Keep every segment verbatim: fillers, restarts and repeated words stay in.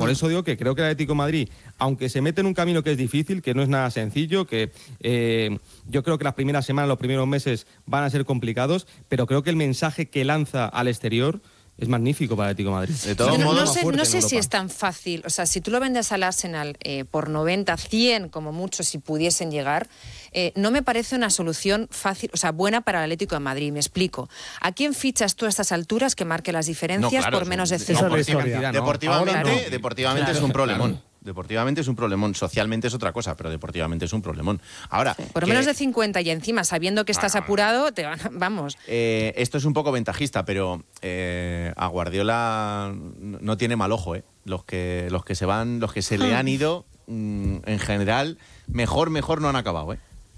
por eso digo que creo que el Atlético de Madrid, aunque se mete en un camino que es difícil, que no es nada sencillo, que eh, yo creo que las primeras semanas, los primeros meses van a ser complicados, pero creo que el mensaje que lanza al exterior es magnífico para el Atlético de Madrid. De todos no, modos, no sé, no sé si es tan fácil. O sea, si tú lo vendes al Arsenal eh, por noventa, cien como mucho, si pudiesen llegar, eh, no me parece una solución fácil, o sea, buena para el Atlético de Madrid. Me explico. ¿A quién fichas tú a estas alturas que marque las diferencias no, claro, por menos de no, cero? no, cantidad, ¿no? Deportivamente, Ahora no. deportivamente Claro. es un problemón. Claro. Deportivamente es un problemón, socialmente es otra cosa, pero deportivamente es un problemón. Ahora, Sí. Por que, menos de cincuenta y encima, sabiendo que estás no, no, apurado, te van, vamos. eh, esto es un poco ventajista, pero eh, a Guardiola no tiene mal ojo, ¿eh? Los que, los que se van, los que se le han ido, mm, en general, mejor, mejor no han acabado, ¿eh?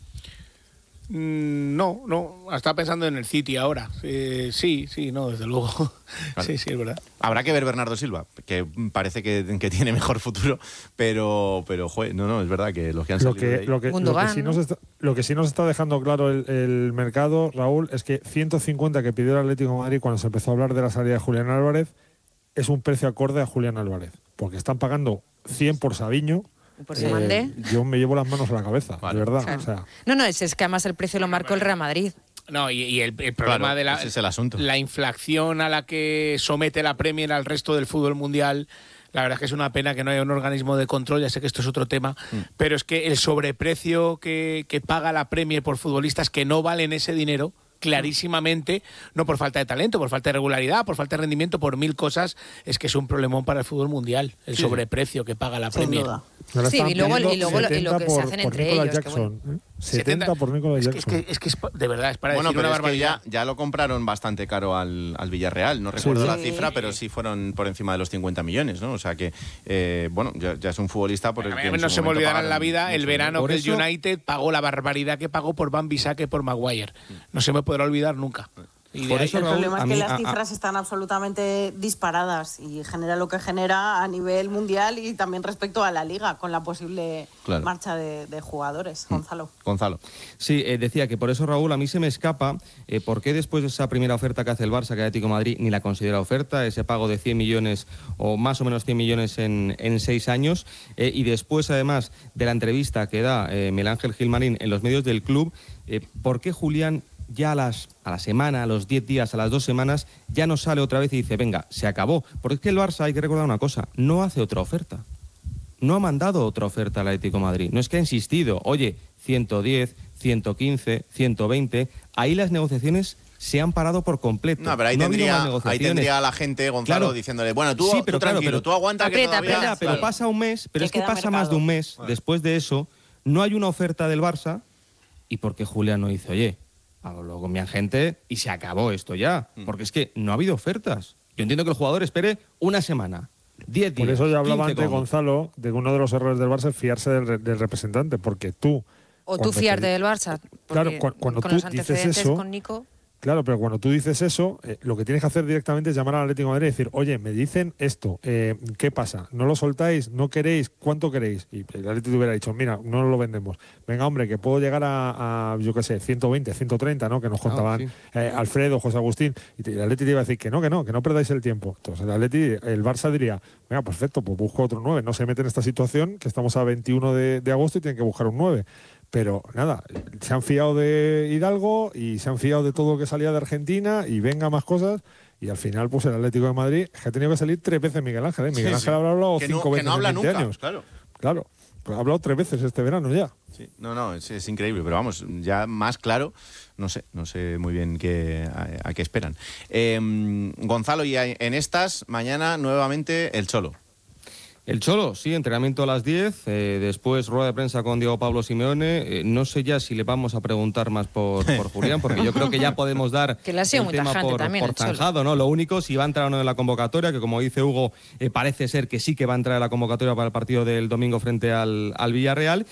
Mm, No, no, estaba pensando en el City ahora. Eh, sí, sí, no, desde luego. Claro. Sí, sí, es verdad. Habrá que ver Bernardo Silva, que parece que, que tiene mejor futuro, pero, pero joder, no, no, es verdad que los que han Lo salido de que, ahí... lo, que, lo, Gundogan, que sí ¿no? nos está, lo que sí nos está dejando claro el, el mercado, Raúl, es que ciento cincuenta que pidió el Atlético de Madrid cuando se empezó a hablar de la salida de Julián Álvarez es un precio acorde a Julián Álvarez, porque están pagando cien por Sabiño. Por eso mandé. Yo me llevo las manos a la cabeza, Vale. de verdad. Claro. O sea, No, no, es, es que además el precio lo marcó el Real Madrid. No, y, y el, el problema Claro, de la, ese es el asunto. la inflación a la que somete la Premier al resto del fútbol mundial, la verdad es que es una pena que no haya un organismo de control, ya sé que esto es otro tema, mm. pero es que el sobreprecio que, que paga la Premier por futbolistas que no valen ese dinero, clarísimamente, no por falta de talento, por falta de regularidad, por falta de rendimiento, por mil cosas, es que es un problemón para el fútbol mundial, el sí. sobreprecio que paga la Sin Premier. duda. ahora Sí, están y luego- y pidiendo luego lo- y lo setenta que se por- hacen por entre Nicolas ellos, que Jackson, bueno. ¿eh? setenta por Nicolas es que, Jackson. es que, es que es, de verdad, es para Bueno, decir pero una es que barbaridad. ya, ya lo compraron bastante caro al, al Villarreal. No recuerdo Sí. la Sí. cifra, pero sí fueron por encima de los cincuenta millones, ¿no? O sea que, eh, bueno, ya, ya es un futbolista por el A que mí en no su se me momento olvidará en la pagaron vida el mucho verano Por que eso- el United pagó la barbaridad que pagó por Van Bissaka y por Maguire. No se me podrá olvidar nunca. Y de Por ahí- eso, El Raúl, problema a es mí- que a- las a- cifras están absolutamente disparadas y genera lo que genera a nivel mundial y también respecto a la liga, con la posible Claro. marcha de, de jugadores. Gonzalo. Gonzalo. Sí, eh, decía que por eso, Raúl, a mí se me escapa eh, por qué después de esa primera oferta que hace el Barça, que el Atlético de Madrid ni la considera oferta, ese pago de cien millones o más o menos cien millones en, en seis años, eh, y después, además, de la entrevista que da eh, Miguel Ángel Gilmarín en los medios del club, eh, ¿por qué Julián ya a, las, a la semana, a los diez días, a las dos semanas, ya no sale otra vez y dice, venga, se acabó? Porque es que el Barça, hay que recordar una cosa, no hace otra oferta. No ha mandado otra oferta al Atlético de Madrid. No es que ha insistido, oye, ciento diez, ciento quince, ciento veinte. Ahí las negociaciones se han parado por completo. No, pero ahí, No ha habido tendría, más ahí negociaciones. tendría a la gente, Gonzalo, Claro. diciéndole, bueno, tú, Sí, pero tú claro, tranquilo, pero- tú aguanta que Aprieta, todavía... aprieta, Ya, pero Claro. pasa un mes, pero Que es que queda pasa mercado. más de un mes después de eso, no hay una oferta del Barça, y porque Julián no dice, oye, hablo con mi agente y se acabó esto ya, porque es que no ha habido ofertas. Yo entiendo que el jugador espere una semana, diez días, Por eso yo hablaba quince antes, como Gonzalo, de que uno de los errores del Barça es fiarse del, re- del representante, porque tú... O tú cuando fiarte te- del Barça. Claro, porque cu- cuando con tú los dices antecedentes eso, con Nico. Claro, pero cuando tú dices eso, eh, lo que tienes que hacer directamente es llamar al Atlético de Madrid y decir, oye, me dicen esto, eh, ¿qué pasa? ¿No lo soltáis? ¿No queréis? ¿Cuánto queréis? Y el Atlético te hubiera dicho, mira, no lo vendemos. Venga, hombre, que puedo llegar a, a yo qué sé, ciento veinte, ciento treinta, ¿no? Que nos Claro, contaban sí. eh, Alfredo, José Agustín. Y te- el Atlético te iba a decir que no, que no, que no perdáis el tiempo. Entonces el Atlético, el Barça diría, venga, perfecto, pues busco otro nueve. No se mete en esta situación, que estamos a veintiuno de, de agosto y tienen que buscar un nueve. Pero nada, se han fiado de Hidalgo y se han fiado de todo lo que salía de Argentina y venga más cosas. Y al final, pues el Atlético de Madrid, es que ha tenido que salir tres veces Miguel Ángel. ¿eh? Miguel Sí, Ángel sí. habrá hablado Que cinco no, que veces no habla en veinte nunca, años. claro. Claro, pues ha hablado tres veces este verano ya. Sí, no, no, es, es increíble, pero vamos, ya más claro, no sé, no sé muy bien qué, a, a qué esperan. Eh, Gonzalo, y en estas, mañana nuevamente el Cholo. El Cholo, sí, entrenamiento a las diez, eh, después rueda de prensa con Diego Pablo Simeone. Eh, no sé ya si le vamos a preguntar más por, por Julián, porque yo creo que ya podemos dar Que le ha sido el muy tema tajante por, también, por el Cholo. zanjado, ¿no? Lo único, si va a entrar o no en la convocatoria, que como dice Hugo, eh, parece ser que sí que va a entrar en la convocatoria para el partido del domingo frente al, al Villarreal.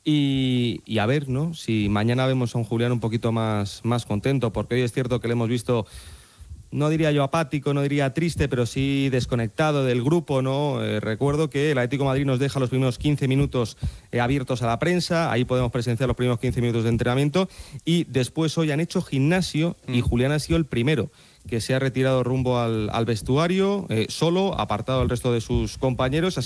Y, y a ver, ¿no? Si mañana vemos a un Julián un poquito más, más contento, porque hoy es cierto que le hemos visto, no diría yo apático, no diría triste, pero sí desconectado del grupo, ¿no? Eh, recuerdo que el Atlético de Madrid nos deja los primeros quince minutos eh, abiertos a la prensa, ahí podemos presenciar los primeros quince minutos de entrenamiento, y después hoy han hecho gimnasio y Julián ha sido el primero que se ha retirado rumbo al, al vestuario, eh, solo, apartado del resto de sus compañeros, así